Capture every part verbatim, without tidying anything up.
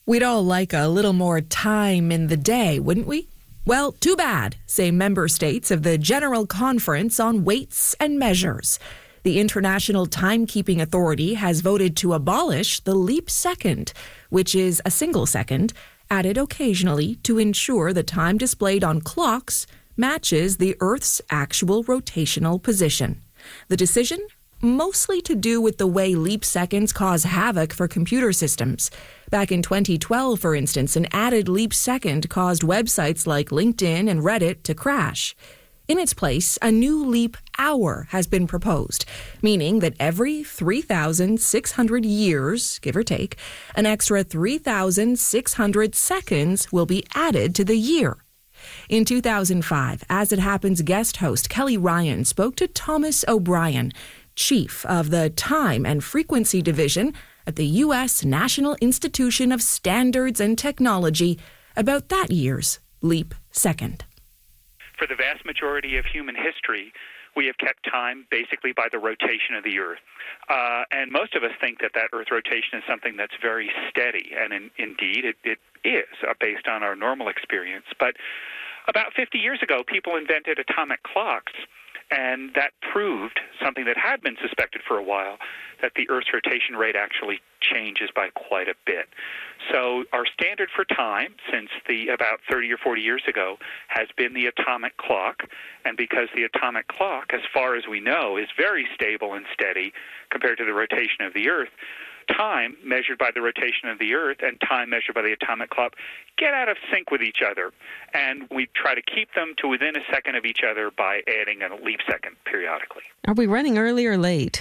We'd all like a little more time in the day, wouldn't we? Well, too bad, say member states of the General Conference on Weights and Measures. The International Timekeeping Authority has voted to abolish the leap second, which is a single second, added occasionally to ensure the time displayed on clocks matches the Earth's actual rotational position. The decision? Mostly to do with the way leap seconds cause havoc for computer systems. Back in twenty twelve, for instance, an added leap second caused websites like LinkedIn and Reddit to crash. In its place, a new leap hour has been proposed, meaning that every three thousand six hundred years, give or take, an extra three thousand six hundred seconds will be added to the year. In two thousand five, As It Happens guest host Kelly Ryan spoke to Thomas O'Brien, chief of the Time and Frequency Division at the U S National Institution of Standards and Technology, about that year's leap second. For the vast majority of human history, we have kept time basically by the rotation of the Earth. Uh, and most of us think that that Earth rotation is something that's very steady, and in, indeed it, it is, uh, based on our normal experience. But about fifty years ago, people invented atomic clocks, and that proved something that had been suspected for a while, that the Earth's rotation rate actually changes by quite a bit. So our standard for time since the about thirty or forty years ago has been the atomic clock. And because the atomic clock, as far as we know, is very stable and steady compared to the rotation of the Earth, time measured by the rotation of the Earth and time measured by the atomic clock get out of sync with each other. And we try to keep them to within a second of each other by adding a leap second periodically. Are we running early or late?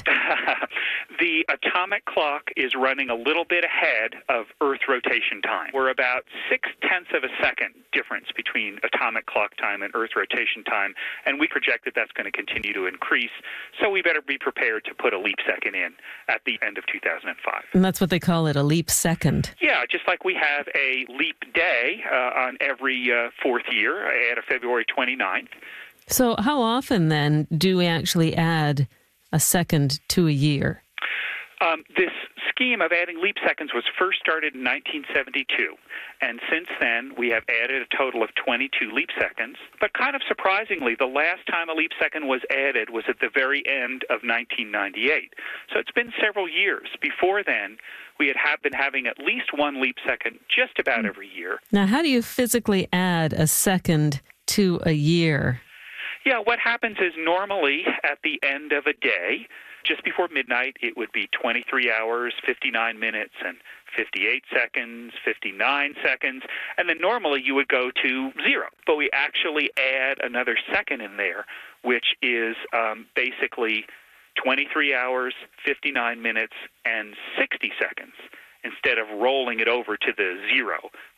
The atomic clock is running a little bit ahead of Earth rotation time. We're about six-tenths of a second difference between atomic clock time and Earth rotation time, and we project that that's going to continue to increase, so we better be prepared to put a leap second in at the end of two thousand five. And that's what they call it, a leap second. Yeah, just like we have a leap day uh, on every uh, fourth year, add a February twenty-ninth. So how often, then, do we actually add a second to a year? Um, this scheme of adding leap seconds was first started in nineteen seventy-two, and since then we have added a total of twenty-two leap seconds. But kind of surprisingly, the last time a leap second was added was at the very end of nineteen ninety-eight. So it's been several years. Before then, we had have been having at least one leap second just about every year. Now, how do you physically add a second to a year? Yeah, what happens is normally at the end of a day, just before midnight, it would be twenty-three hours, fifty-nine minutes, and fifty-eight seconds, fifty-nine seconds, and then normally you would go to zero. But we actually add another second in there, which is um, basically twenty-three hours, fifty-nine minutes, and sixty seconds, instead of rolling it over to the zero